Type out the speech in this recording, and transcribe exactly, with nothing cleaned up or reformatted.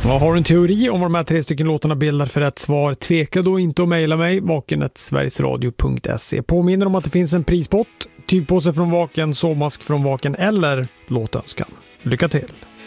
Ja, har du en teori om vad de här tre stycken låtarna bildar för rätt svar, tveka då inte att mejla mig, vaken at sverigesradio punkt se. Påminner om att det finns en prispott, tygpåse från Vaken, sovmask från Vaken eller låtönskan. Lycka till!